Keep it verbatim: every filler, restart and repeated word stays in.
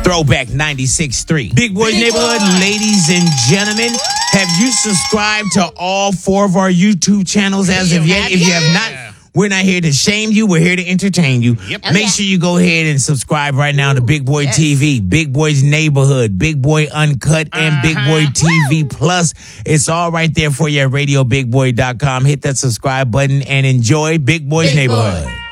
Throwback ninety-six point three. Big Boys Neighborhood, ladies and gentlemen, have you subscribed to all four of our YouTube channels as of yet? If you have not, we're not here to shame you. We're here to entertain you. Yep. Make Okay. sure you go ahead and subscribe right now to Big Boy yes. T V, Big Boys Neighborhood, Big Boy Uncut, and Uh-huh. Big Boy T V Plus. It's all right there for you at radio big boy dot com. Hit that subscribe button and enjoy Big Boys Big Neighborhood. Boy.